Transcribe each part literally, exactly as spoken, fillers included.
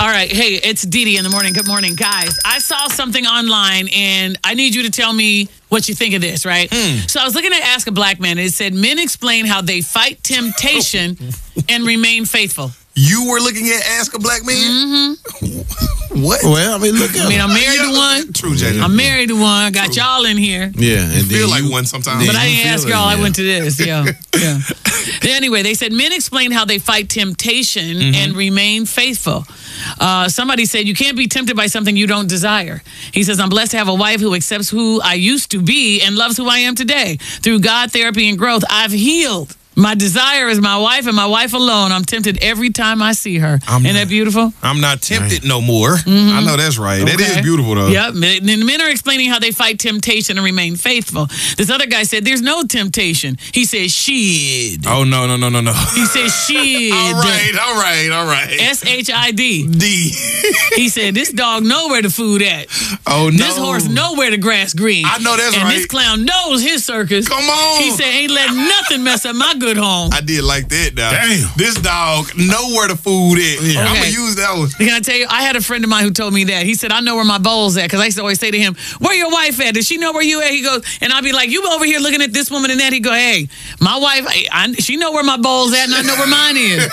All right. Hey, it's Dee Dee in the morning. Good morning, guys. I saw something online, and I need you to tell me what you think of this, right? Mm. So I was looking at Ask a Black Man, and it said, men explain how they fight temptation and remain faithful. You were looking at Ask a Black Man? Mm-hmm. What? Well, I mean, look at I mean, I'm married to one. True, Jay. I'm married to one. Got True. y'all in here. Yeah. And feel like you, one sometimes. But I didn't ask y'all. Like, I went to this. Yeah. yeah. Anyway, they said men explain how they fight temptation mm-hmm. and remain faithful. Uh, somebody said, you can't be tempted by something you don't desire. He says, I'm blessed to have a wife who accepts who I used to be and loves who I am today. Through God, therapy, and growth, I've healed. My desire is my wife and my wife alone. I'm tempted every time I see her. I'm Isn't not, that beautiful? I'm not tempted no more. Mm-hmm. I know that's right. Okay. That is beautiful, though. Yep. And men are explaining how they fight temptation and remain faithful. This other guy said, there's no temptation. He said, shit. Oh, no, no, no, no, no. He said, shit. all right, all right, all right. S H I D. D. He said, this dog know where the food at. Oh, no. This horse know where the grass green. I know that's and right. And this clown knows his circus. Come on. He said, ain't letting nothing mess up my good home. I did like that, dog. Damn. This dog know where the food is. Yeah. Okay. I'm going to use that one. Can I tell you, I had a friend of mine who told me that. He said, I know where my bowl's at, because I used to always say to him, where your wife at? Does she know where you at? He goes, and I'll be like, you over here looking at this woman and that. He go, hey, my wife, I, I, she know where my bowl's at, and I know where mine is.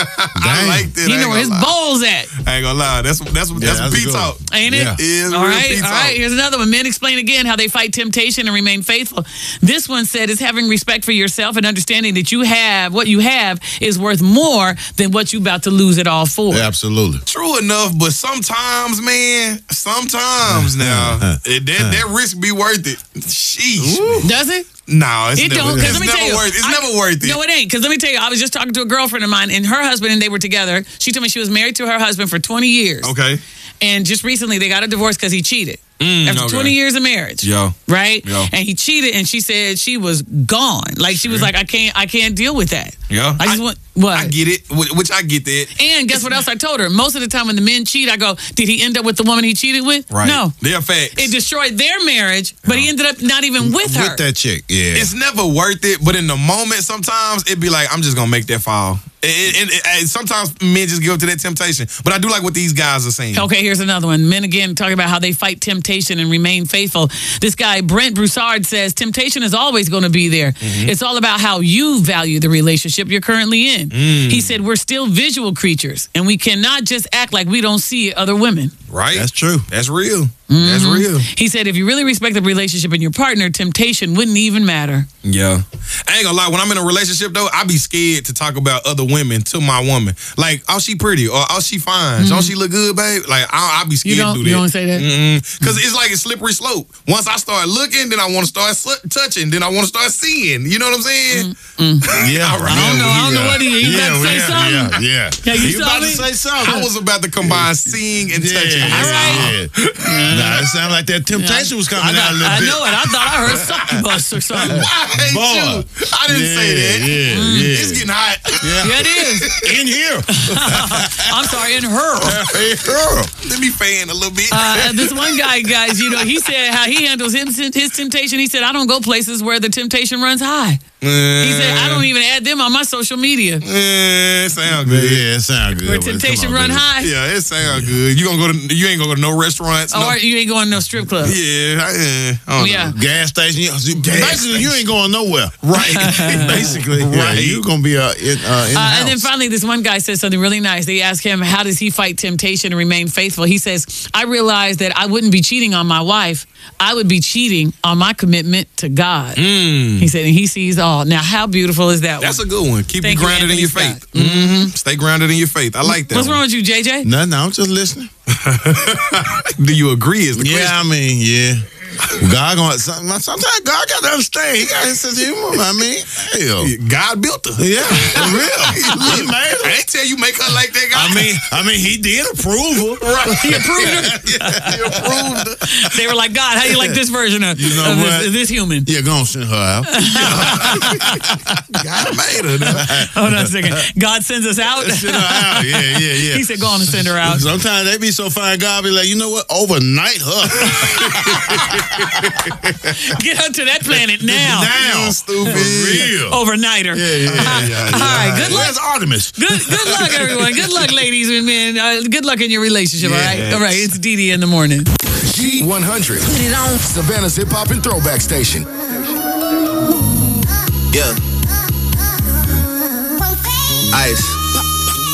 I like that. He know where his lie. bowl's at. I ain't gonna lie. That's that's yeah, that's, that's P talk. Ain't it? Yeah. It all right, all right. Here's another one. Men explain again how they fight temptation and remain faithful. This one said, is having respect for yourself and understanding that you have, what you have is worth more than what you about to lose it all for. Absolutely. True enough, but sometimes, man, sometimes now, it, that, that risk be worth it. Sheesh. Ooh. Does it? No, it's it never, don't. it's Let me never tell you, worth it. It's I, never worth it. No, it ain't. Because let me tell you, I was just talking to a girlfriend of mine, and her husband and they were together. She told me she was married to her husband for twenty years. Okay. And just recently, they got a divorce because he cheated. Mm, After okay. twenty years of marriage. Yo. Right? Yo. And he cheated, and she said she was gone. Like, she was like, I can't I can't deal with that. Yeah. I just I, want, what? I get it, which I get that. And guess what else I told her? Most of the time when the men cheat, I go, did he end up with the woman he cheated with? Right. No. They're facts. It destroyed their marriage, but no. he ended up not even with her. With that chick, yeah. It's never worth it, but in the moment, sometimes it'd be like, I'm just going to make that fall. And, and, and sometimes men just give up to that temptation. But I do like what these guys are saying. Okay, here's another one. Men, again, talking about how they fight temptation and remain faithful. This guy, Brent Broussard, says, temptation is always going to be there. Mm-hmm. It's all about how you value the relationship you're currently in. Mm. He said, we're still visual creatures, and we cannot just act like we don't see other women. Right. That's true. That's real. Mm-hmm. That's real. He said, if you really respect the relationship in your partner, temptation wouldn't even matter. Yeah. I ain't gonna lie. When I'm in a relationship, though, I be scared to talk about other women to my woman. Like, oh, she pretty, or oh, she fine. Mm-hmm. Don't she look good, babe? Like, I, I be scared you don't, to do that. You don't say that? Because mm-hmm. it's like a slippery slope. Once I start looking, then I want to start su- touching. Then I want to start seeing. You know what I'm saying? Mm-hmm. Yeah. All right. I don't know. I don't know what he, he yeah, about to say yeah, something. Yeah, yeah. yeah you he about to say something. I was about to combine seeing and yeah, touching. All right. Yeah. Nah, it sounded like that temptation yeah. was coming I out a little I bit. know it. I thought I heard succubus or something. I hate Boy. you. I didn't yeah, say that. Yeah, mm. yeah. It's getting hot. Yeah, yeah it is. In here. I'm sorry, in her. In her. Let me fan a little bit. Uh, this one guy, guys, you know, he said how he handles his, his temptation. He said, I don't go places where the temptation runs high. He said, I don't even add them on my social media. Yeah, it sound good. Yeah, it sound good. Where temptation on, run baby. high. Yeah, it sound good. You gonna go to? You ain't gonna go to no restaurants. Oh, no. or you ain't going to no strip club. Yeah, I, uh, I don't yeah. know. Gas station. You, Gas basically, you ain't going nowhere. Right. Basically, right. Yeah, you gonna be uh, in, uh, in the uh, house. And then finally, this one guy said something really nice. They asked him, how does he fight temptation and remain faithful? He says, I realized that I wouldn't be cheating on my wife. I would be cheating on my commitment to God. Mm. He said, and he sees all. Now, how beautiful is that That's one? a good one. Keep Thank you grounded you, in your Scott. faith. Mm-hmm. Stay grounded in your faith. I like that. What's one. wrong with you, J J? No, no, I'm just listening. Do you agree? Is the yeah, question? I mean, yeah. God going sometimes God got to understand. He got his sense of humor. I mean, hell, God built her. Yeah, for real. He made her. I ain't tell you make her like that, God. I mean, I mean, he did approve her. Right. He approved her. He approved her. They were like, God, how do you like this version of, you know of what? this, this human? Yeah, go on, send her out. God made her. Hold on a second. God sends us out. Send her out. Yeah, yeah, yeah. He said, go on and send her out. Sometimes they be so fine. God be like, you know what? Overnight her. Get her to that planet now. Now. Stupid. For real. Overnighter. Yeah, yeah, yeah, yeah. All right, good luck. Where's Artemis? Good, good luck, everyone. Good luck, ladies and men. Uh, good luck in your relationship, all right? Yes. All right, it's Dee Dee in the morning. G one hundred. Put it on. Savannah's hip hop and throwback station. Yeah. Ice.